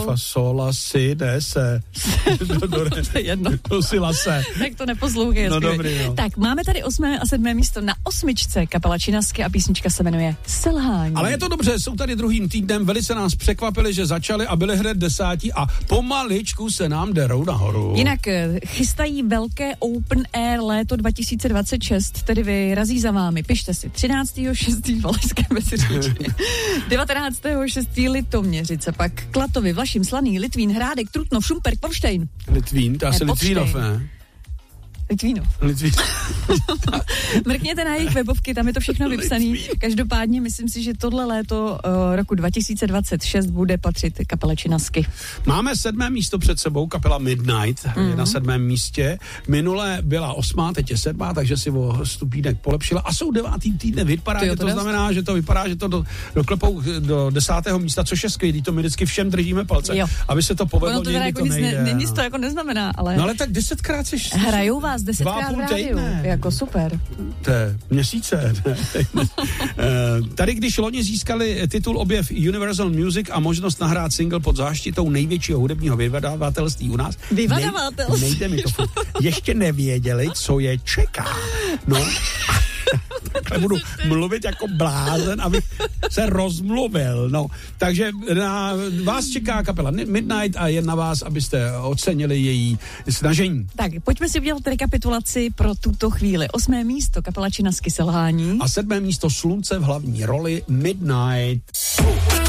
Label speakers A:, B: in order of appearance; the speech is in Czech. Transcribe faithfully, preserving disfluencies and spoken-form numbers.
A: fa, sol, la, si, de, se. do, do, re,
B: to je jedno.
A: Do, si, la, se.
B: Tak to neposlouchej.
A: No dobrý, no.
B: Tak, máme tady osmé a sedmé místo na osmičce kapela Činasky a písnička se jmenuje Selhání.
A: Ale je to dobře, jsou tady druhým týdnem, velice nás překvapili, že začali a byli hned desátí a pomaličku se nám derou nahoru.
B: Jinak chystají velké Open Air léto dva tisíce dvacet šest, tedy vyrazí za vámi. Pište si třináctého šestého Valašské Meziříčí, devatenáctého šestého Litoměřice, pak Klatovy, Vlašim, Slaný, Litvín, Hrádek, Trutnov, Šumperk, Polštejn.
A: Litvín, to asi Litvínov, ne?
B: Litvínov.
A: Litvínov.
B: Mrkněte na jejich webovky, tam je to všechno vypsané. Každopádně myslím si, že tohle léto uh, roku dva tisíce dvacet šest bude patřit kapele Činasky.
A: Máme sedmé místo před sebou, kapela Midnight mm-hmm. je na sedmém místě. Minule byla osmá, teď je sedmá, takže si o stupínek polepšila a jsou devátý týdne v hitparádě, to, to znamená, že to vypadá, že to do, doklepou do desátého místa, což je skvělý, to my vždycky všem držíme palce, jo. Aby se to povedlo,
B: to
A: někdy
B: jako
A: to nejde.
B: Ne, nic to jako neznamená, ale...
A: No ale tak desetkrát seš...
B: Hrajou vás desetkrát v rádiu, jako super.
A: To je měsíce. Tady, když loni získali titul Objev Universal Music a možnost nahrát single pod záštitou největšího hudebního vydavatelství u nás.
B: Vydavatelství.
A: Nej, nejde mi to. Ještě nevěděli, co je čeká. No. Takhle budu mluvit jako blázen, abych se rozmluvil. No. Takže na vás čeká kapela Midnight a je na vás, abyste ocenili její snažení.
B: Tak, pojďme si udělat rekapitulaci pro tuto chvíli. Osmé místo kapela Činasky Selhání.
A: A sedmé místo Slunce v hlavní roli Midnight.